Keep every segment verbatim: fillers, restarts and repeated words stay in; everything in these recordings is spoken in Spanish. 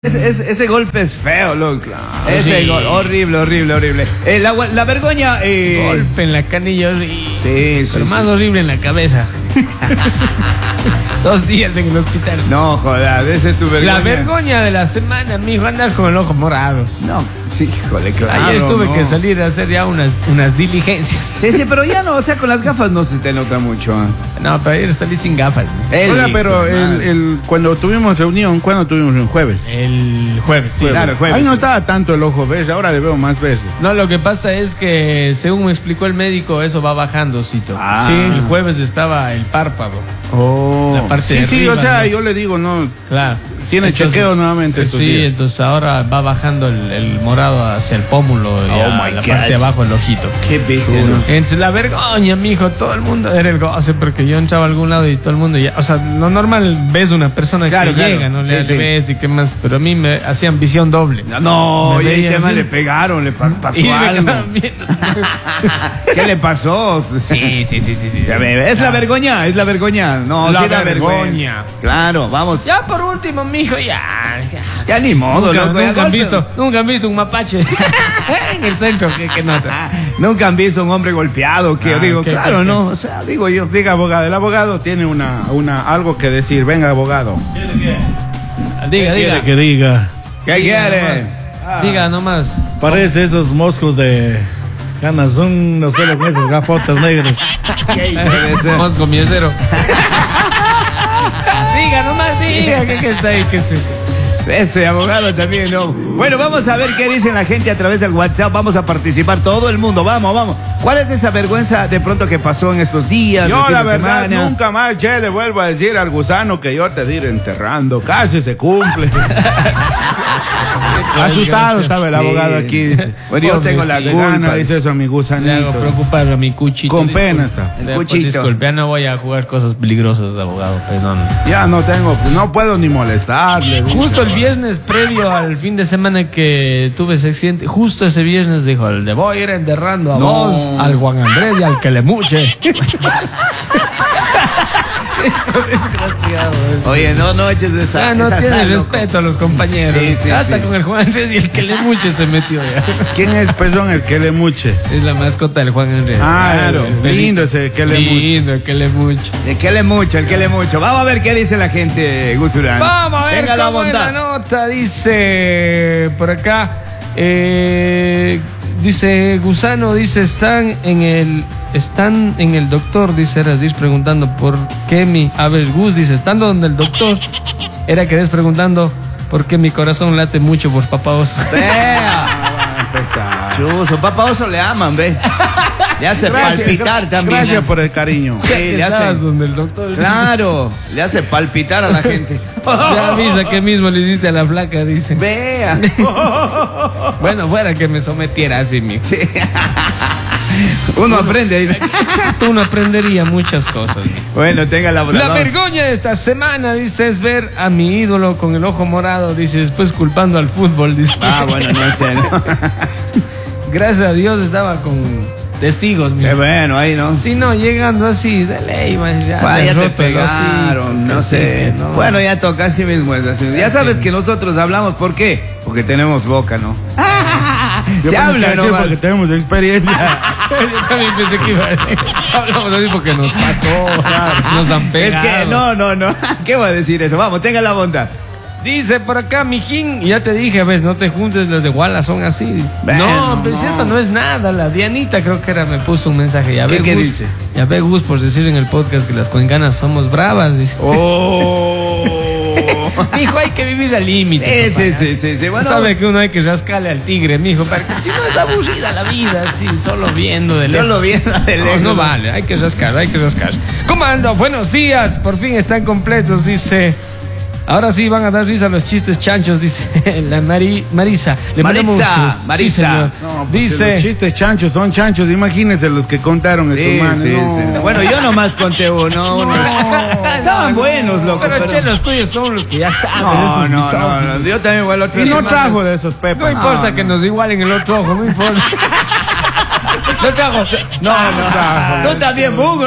Ese, ese, ese golpe es feo, loco. Claro, ese sí. gol, horrible, horrible, horrible. Eh, la, la vergoña. Eh... Golpe en la canilla, sí. Sí, sí. Pero sí, más sí. horrible en la cabeza. Dos días en el hospital. No, joder, esa es tu vergüenza. La vergoña de la semana, mijo, andar con el ojo morado. No, sí, híjole, claro. Ayer tuve no. que salir a hacer ya unas, unas diligencias. Sí, sí, pero ya no, o sea, con las gafas no se te nota mucho. ¿eh? No, pero ayer salí sin gafas. El Oiga, hijo pero de el, madre. el, cuando tuvimos reunión, ¿cuándo tuvimos reunión? Jueves. El jueves, sí. Claro, jueves. Ahí no sí. estaba tanto el ojo verde, ahora le veo más verde. No, lo que pasa es que, según me explicó el médico, eso va bajando, Cito. Ah. Sí. El jueves estaba el párpado. Oh. La parte sí, de sí, arriba, o sea, ¿no? yo le digo, no. Claro. Tiene Entonces, chequeo nuevamente estos Sí, días. entonces ahora va bajando el, el morado hacia el pómulo y Oh, a my la God. parte de abajo del ojito. Qué bestia, ¿no? Entonces la vergoña, mijo, todo el mundo era el goce, porque yo entraba a algún lado y todo el mundo ya, o sea, lo normal ves una persona Claro, que claro. llega, no Sí, le sí. ves y qué más, pero a mí me hacían visión doble. No, no, Me y ahí veía tema así. le pegaron, le pa- pasó Y me algo. quedaban viendo. ¿Qué le pasó? Sí, sí, sí, sí, sí. Ya ve, es la vergoña, es la vergoña. No, La sí da vergoña. vergüenza. Claro, vamos. Ya por último, mijo, ya. ya. Ya ni modo, Nunca, loco. ya nunca han golpe. visto, nunca han visto un mapache en el centro, que, que nota. Nunca han visto un hombre golpeado, que Ah, digo, ¿qué, claro, qué, ¿no? O sea, digo yo. Diga, abogado, el abogado tiene una, una, algo que decir. Venga, abogado. Diga, diga. que diga. ¿Qué quiere? Diga nomás. Parece esos moscos de ganas, son no sé, con esas gafotas negras. ¿Qué interesa? Mosco mierdero. Diga nomás, diga que, que está ahí, que se. Ese abogado también, ¿no? Bueno, vamos a ver qué dicen la gente a través del WhatsApp. Vamos a participar todo el mundo. Vamos, vamos. ¿Cuál es esa vergüenza de pronto que pasó en estos días? el Yo, fin la de verdad, semana? nunca más, che, le vuelvo a decir al gusano que yo te diré enterrando. Casi se cumple. Asustado estaba el Sí. abogado aquí. Dice. Bueno, yo tengo la Le culpa. gana, dice eso a mi Le hago gusanito. preocupar a mi cuchito. Con disculpe. pena está. El Le- cuchito. Disculpe, ya no voy a jugar cosas peligrosas, abogado, perdón. Ya no tengo, no puedo ni molestarle. dice. Justo el viernes previo al fin de semana que tuve ese accidente, justo ese viernes dijo, le voy a ir enterrando a No. vos, al Juan Andrés y al que le muche. Desgraciado. es. Oye, no, no eches de esa. Ya no esa tiene sal, loco. respeto a los compañeros. Sí, sí, Hasta sí. con el Juan Andrés y el que le muche se metió ya. ¿Quién es, perdón, el que le muche? Es la mascota del Juan Andrés. Ah, Claro. el- el pelito. lindo ese que le muche. Lindo, el que le muche. El que le mucho, el que le mucho. Vamos a ver qué dice la gente, Gusurán. Vamos a ver Tenga la cómo es la bondad. nota. Dice por acá. eh, dice Gusano, dice están en el. Están en el doctor, dice Eradis preguntando por qué mi. A ver, Gus dice, estando donde el doctor. Era que des preguntando por qué mi corazón late mucho por Papá Oso. Vea. Empezar. Chuzo, papá oso le aman, ve. Le hace palpitar también. Gracias por el cariño. Sí, le hace. Estabas donde el doctor. Claro, le hace palpitar a la gente. Ya avisa que mismo le hiciste a la flaca, dice. Vea. Bueno, fuera que me sometiera así, mi. Sí. Uno aprende. Exacto, uno aprendería muchas cosas. mi. Bueno, tenga la La vergüenza de esta semana, dice, es ver a mi ídolo con el ojo morado, dice, después culpando al fútbol, dice. Ah, bueno, no sé. ¿no? Gracias a Dios estaba con testigos, mi. Qué bueno, ahí, ¿no? Si no, llegando así, de ley, man, ya, Ah, le ya te roto el hocico, pegaron, no así sé. que no. Bueno, ya toca, así mismo es así. Ya sabes que nosotros hablamos, ¿por qué? Porque tenemos boca, ¿no? Yo Se pensé habla que decía nomás. porque tenemos experiencia. Yo también pensé que iba a decir, hablamos así porque nos pasó, nos han Es pegado. que, no, no, no. ¿Qué va a decir eso? Vamos, tenga la bondad. Dice por acá, mijín, ya te dije, ves, no te juntes, los de Walla son así. Bueno, no, pero si no. eso no es nada. La Dianita creo que era, me puso un mensaje. Ya ¿Qué- ve, qué Gus, dice? Ya ve, Gus, por decir en el podcast que las cuencanas somos bravas. Dice, Oh. mijo, hay que vivir al límite. Sí, papá. sí, sí, sí, sí. Bueno, Sabe que uno hay que rascarle al tigre, mijo, para que si no es aburrida la vida, así, solo viendo de lejos. solo viendo de No, lejos. no vale, hay que rascar, hay que rascar. ¿Cómo ando? Buenos días, por fin están completos, dice. Ahora sí van a dar risa los chistes chanchos, dice la Mari, Marisa. Le mandamos Maritza, un- Maritza. Sí, señor. No, pues si dice, los chistes chanchos son chanchos, imagínense los que contaron Sí, estos manes. sí, no. sí. Bueno, yo nomás conté uno. uno. Estaban buenos, loco. pero, pero- che, los tuyos son los que ya saben. No, esos no, misóginos. no, no. Yo también igual otra Y no semana- trajo de esos pepas. No importa que nos igualen el otro ojo, no importa. No trajo. No, no. Tú también, Bugo.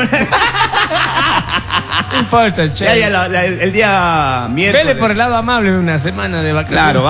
No importa, che. Ya, ya, la- la- el, el día miércoles. Vele por el lado amable una semana de vacaciones. Claro,